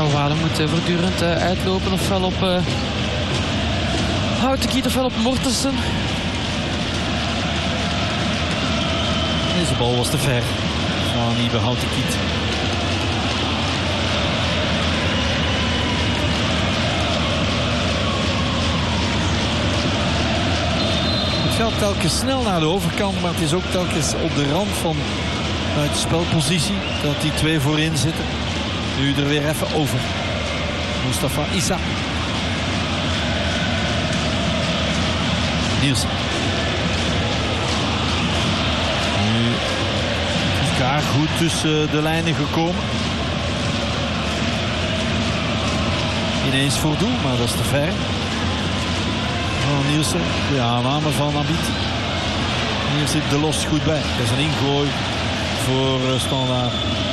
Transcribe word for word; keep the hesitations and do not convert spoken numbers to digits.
Van Walen moet uh, voortdurend uh, uitlopen, ofwel op uh, Houtenkiet ofwel op Mortensen. Deze bal was te ver van Ibe Houtenkiet. Het gaat telkens snel naar de overkant, maar het is ook telkens op de rand van uit de spelpositie dat die twee voorin zitten. Nu er weer even over. Mustafa Issa. Nielsen. Nu elkaar goed tussen de lijnen gekomen. Ineens voor doel, maar dat is te ver. Van Nielsen. De aanname van Abid. Hier zit De Los goed bij. Dat is een ingooi voor Standaard.